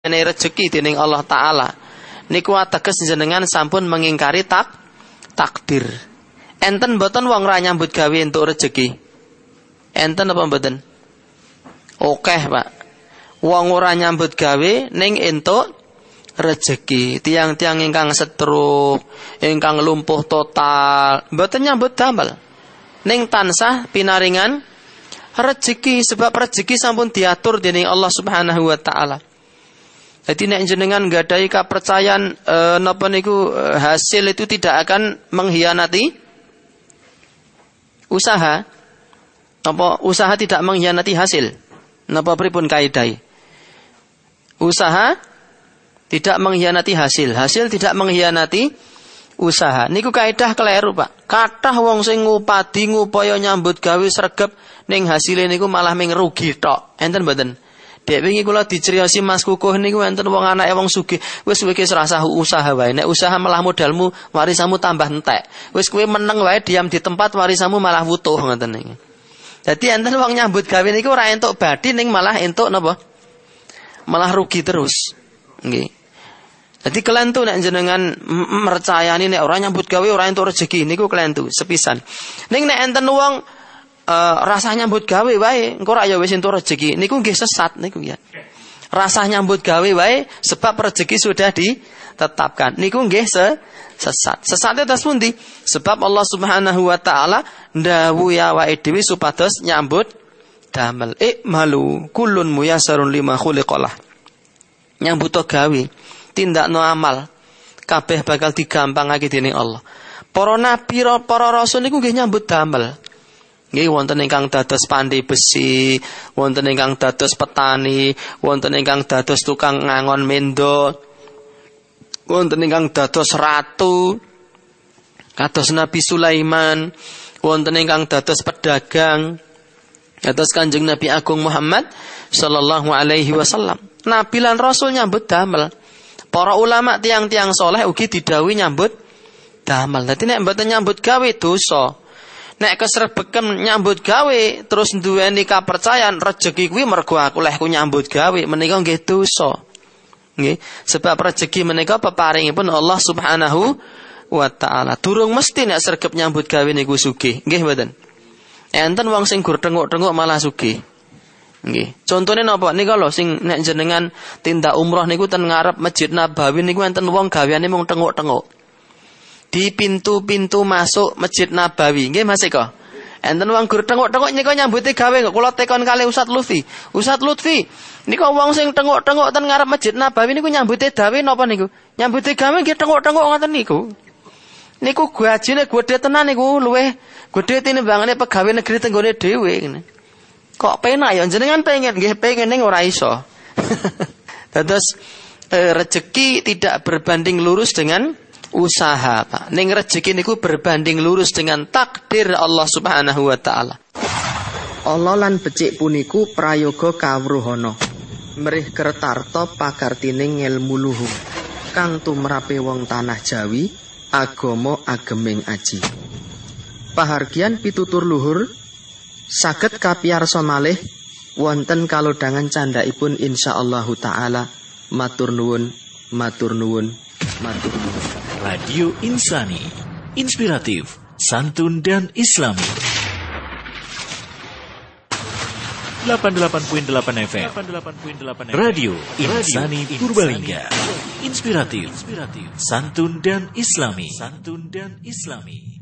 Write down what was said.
menehi rejeki dening Allah taala niku ateges jenengan sampun mengingkari takdir. Enten mboten wong ra nyambut gawe entuk rejeki? Enten apa mboten? Okeh, Pak. Wong ora nyambut gawe ning entuk rejeki. Tiang-tiang ingkang stroke, ingkang lumpuh total, mboten nyambut damel. Ning tansah pinaringan rejeki, sebab rejeki sampun diatur dening Allah Subhanahu wa taala. Jadi nek jenengan nggadahi kapercayaan napa niku hasil itu tidak akan mengkhianati usaha. Apa usaha tidak mengkhianati hasil? Napa pripun kaidahe? Usaha tidak mengkhianati hasil, hasil tidak mengkhianati usaha. Niku kaidah keliru, Pak. Kathah wong sing ngupadi ngupaya nyambut gawe sregep ning hasile niku malah ming rugi tok. Enten mboten? Dek wingi kula diceriosi Mas Kukuh niku enten wong anake wong sugih, wis serasa usaha wae. Nek usaha malah modalmu warisamu tambah entek. Wis kowe meneng wae diam di tempat warisamu malah wutuh ngoten niku. Dadi enten wong nyambut gawe niku ora entuk badi ning malah entuk napa? Malah rugi terus. Nggih. Jadi kelentu nek jenengan mercayani nek ora nyambut gawe ora entuk rezeki niku kelentu sepisan. Ning nek enten wong rasa nyambut gawe wae engko ora ya wis entuk rezeki niku nggih sesat niku ya. Rasa nyambut gawe wae sebab rezeki sudah ditetapkan. Niku nggih sesat. Sesate terus pundi? Sebab Allah Subhanahu wa taala ndawuhi awake dhewe supados nyambut damel. Malu kullun muyassarun lima khuliqalah. Nyambut gawe, tindakno amal kabeh bakal digampangake dening Allah. Para nabi, para rasul niku nggih nyambut damel. Nggih wonten ingkang dados pandai besi, wonten ingkang dados petani, wonten ingkang dados tukang ngangon mendo, wonten ingkang dados ratu, kados Nabi Sulaiman, wonten ingkang dados pedagang, kados Kanjeng Nabi Agung Muhammad sallallahu alaihi wasallam. Nabi lan rasul nyambut damel. Para ulama tiang-tiang soleh ugi didhawuhi nyambut damel. Dadi nek mboten nyambut gawe dosa. Nek kesrebeken nyambut gawe terus duweni kapercayaan rejeki kuwi mergo aku lehku nyambut gawe menika nggih dosa. Nggih, sebab rejeki menika peparingipun Allah Subhanahu wa taala. Durung mesti nek sregep nyambut gawe niku sugih. Nggih mboten? Enten wong sing gur tenguk-tenguk malah sugih. Nggih. Contone napa? Nika lho sing nek jenengan tindak umroh niku ten ngarep Masjid Nabawi niku enten wong gaweane mung tenguk-tenguk. Di pintu-pintu masuk Masjid Nabawi. Nggih Mas Eko. Enten wong gur tenguk-tenguk nika nyambuti gawe kok kula tekon kali Ustaz Lutfi. Ustaz Lutfi, nika wong sing tenguk-tenguk ten ngarep Masjid Nabawi niku nyambuti gawe napa niku? Nyambuti gawe nggih tenguk-tenguk ngoten niku. Niku gajine gedhe tenan niku luweh gedhe tinimbangane pegawai negeri tenggone dhewe ngene. Kok penak ya jenengan pengen nggih pengen ning ora iso. Dados rezeki tidak berbanding lurus dengan usaha, Pak. Ning rezeki niku berbanding lurus dengan takdir Allah Subhanahu wa taala. Allah lan becik puniku prayoga kawruhana. Mrih kertarta pakartining ngelmu luhung. Kang tumrape wong tanah Jawi, agama ageming aji. Pahargyan pitutur luhur saged kapiyarsa malih wonten kalodhangan candhaipun insyaallahu taala. Matur nuwun, matur nuwun, matur nuwun. Radio Insani, inspiratif, santun dan islami. 88.8 FM. Radio Insani Purbalingga. Inspiratif, santun dan islami.